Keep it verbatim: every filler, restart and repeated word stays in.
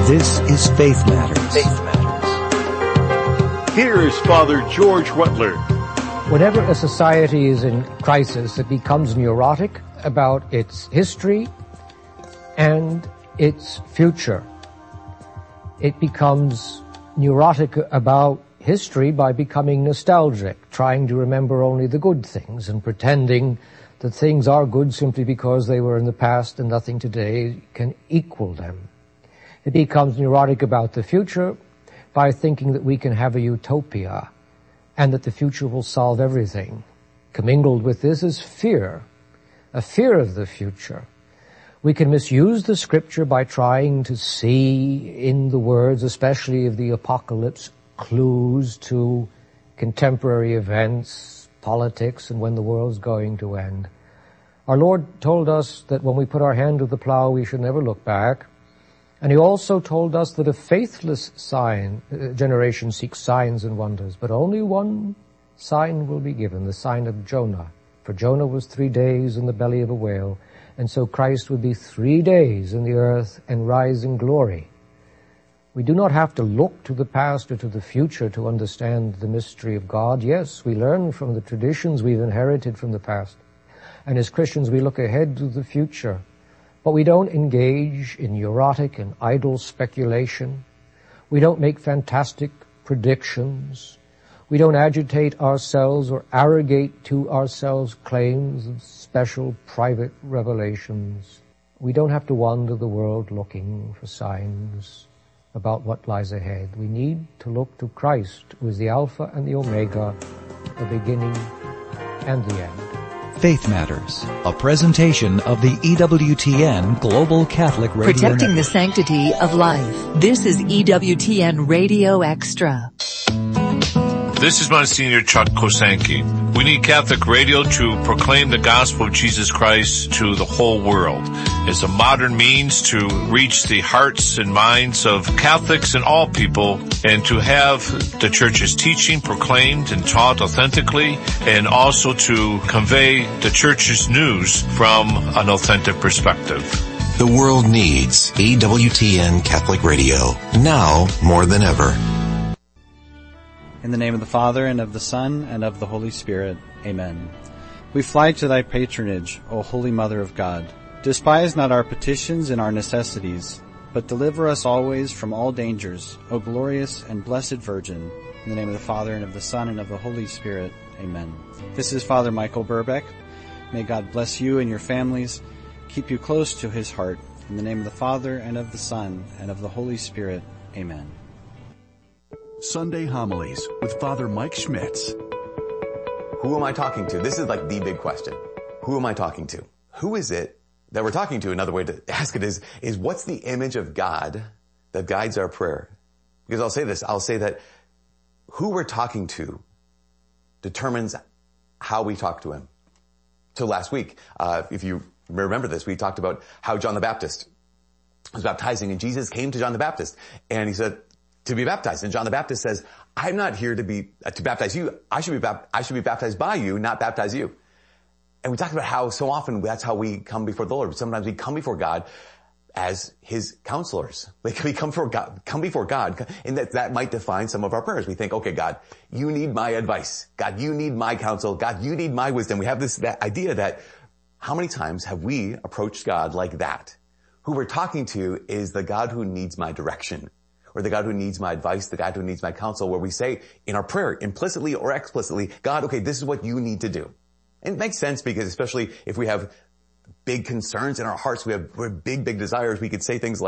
This is Faith Matters. Faith Matters. Here is Father George Wetler. Whenever a society is in crisis, it becomes neurotic about its history and its future. It becomes neurotic about history by becoming nostalgic, trying to remember only the good things and pretending that things are good simply because they were in the past and nothing today can equal them. It becomes neurotic about the future by thinking that we can have a utopia and that the future will solve everything. Commingled with this is fear, a fear of the future. We can misuse the scripture by trying to see in the words, especially of the apocalypse, clues to contemporary events, politics, and when the world's going to end. Our Lord told us that when we put our hand to the plow, we should never look back. And he also told us that a faithless sign, uh, generation seeks signs and wonders, but only one sign will be given, the sign of Jonah. For Jonah was three days in the belly of a whale, and so Christ would be three days in the earth and rise in glory. We do not have to look to the past or to the future to understand the mystery of God. Yes, we learn from the traditions we've inherited from the past. And as Christians, we look ahead to the future. But we don't engage in neurotic and idle speculation. We don't make fantastic predictions. We don't agitate ourselves or arrogate to ourselves claims of special private revelations. We don't have to wander the world looking for signs about what lies ahead. We need to look to Christ, who is the Alpha and the Omega, the beginning and the end. Faith Matters, a presentation of the E W T N Global Catholic Radio Protecting Network. the sanctity of life. This is E W T N Radio Extra. This is Monsignor Chuck Kosanke. We need Catholic radio to proclaim the gospel of Jesus Christ to the whole world as a modern means to reach the hearts and minds of Catholics and all people, and to have the Church's teaching proclaimed and taught authentically, and also to convey the Church's news from an authentic perspective. The world needs E W T N Catholic Radio, now more than ever. In the name of the Father, and of the Son, and of the Holy Spirit. Amen. We fly to thy patronage, O Holy Mother of God. Despise not our petitions and our necessities, but deliver us always from all dangers, O glorious and blessed Virgin. In the name of the Father, and of the Son, and of the Holy Spirit. Amen. This is Father Michael Burbeck. May God bless you and your families, keep you close to his heart. In the name of the Father, and of the Son, and of the Holy Spirit. Amen. Sunday Homilies with Father Mike Schmitz. Who am I talking to? This is like the big question. Who am I talking to? Who is it that we're talking to? Another way to ask it is, is what's the image of God that guides our prayer? Because I'll say this, I'll say that who we're talking to determines how we talk to him. So last week, uh, if you remember this, we talked about how John the Baptist was baptizing, and Jesus came to John the Baptist and he said, to be baptized. And John the Baptist says, I'm not here to be, uh, to baptize you. I should be, bap- I should be baptized by you, not baptize you. And we talked about how so often that's how we come before the Lord. Sometimes we come before God as his counselors. Like we come before God, come before God, and that, that might define some of our prayers. We think, okay, God, you need my advice. God, you need my counsel. God, you need my wisdom. We have this that idea that how many times have we approached God like that? Who we're talking to is the God who needs my direction, or the God who needs my advice, the God who needs my counsel, where we say in our prayer, implicitly or explicitly, God, okay, this is what you need to do. And it makes sense because especially if we have big concerns in our hearts, we have, we have big, big desires, we could say things like,